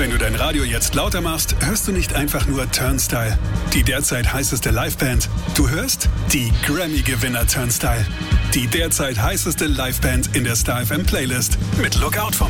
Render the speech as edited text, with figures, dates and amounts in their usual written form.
Wenn du dein Radio jetzt lauter machst, hörst du nicht einfach nur Turnstile, die derzeit heißeste Liveband. Du hörst die Grammy-Gewinner Turnstile, die derzeit heißeste Liveband in der Star FM Playlist mit Lookout vom